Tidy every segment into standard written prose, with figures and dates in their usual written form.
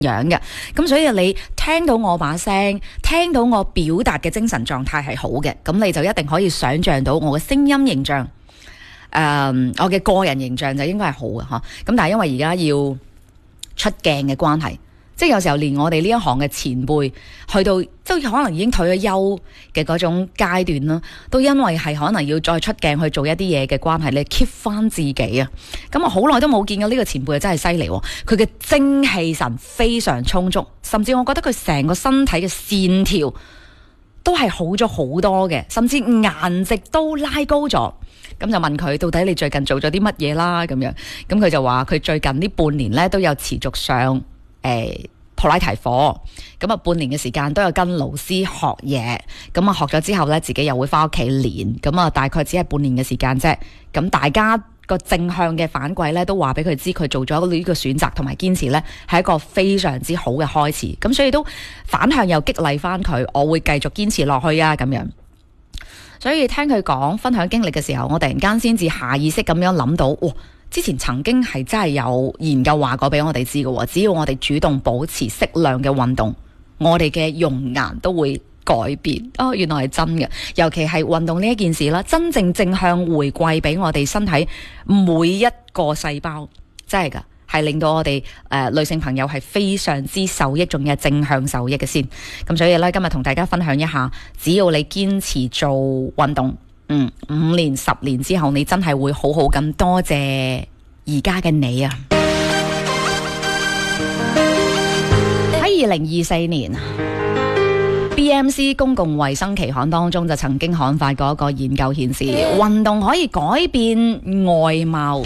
樣嘅，咁所以你聽到我把聲，聽到我表達嘅精神狀態係好嘅，咁你就一定可以想像到我嘅聲音形象，我嘅個人形象就應該係好嘅嚇。咁但係因為而家要出鏡嘅關係，即係有時候連我哋呢一行嘅前輩去到即係可能已經退咗休嘅嗰種階段啦，都因為係可能要再出鏡去做一啲嘢嘅關係，你 keep 翻自己啊。咁啊好耐都冇見過呢個前輩真係犀利喎，佢嘅精氣神非常充足，甚至我覺得佢成個身體嘅線條都係好咗好多嘅，甚至顏值都拉高咗。咁就問佢到底你最近做咗啲乜嘢啦咁樣，咁佢就話佢最近呢半年咧都有持續上普拉提課，咁啊半年嘅時間都有跟老師學嘢，咁啊學咗之後咧自己又會翻屋企練，咁啊大概只係半年嘅時間啫。咁大家個正向嘅反饋咧都話俾佢知，佢做咗呢個選擇同埋堅持咧係一個非常之好嘅開始，咁所以都反向又激勵翻佢，我會繼續堅持落去啊咁樣。所以聽佢講分享經歷嘅時候，我突然間先至下意識咁樣諗到，之前曾經係真係有研究話過俾我哋知嘅，只要我哋主動保持適量嘅運動，我哋嘅容顏都會改變。原來係真嘅，尤其係運動呢一件事啦，真正正向回饋俾我哋身體每一個細胞，真係噶，係令到我哋女性朋友係非常之受益，仲有正向受益嘅先。咁所以咧，今日同大家分享一下，只要你堅持做運動，5年10年之後，你真係會好好咁多謝而家嘅你啊！喺2024年，BMC 公共衛生期刊當中就曾經刊發過一個研究顯示，運動可以改變外貌。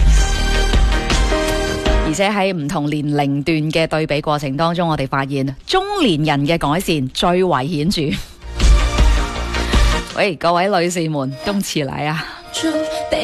而且喺唔同年齡段嘅對比過程當中，我哋發現中年人嘅改善最為顯著。喂，各位女士們，今次嚟啊！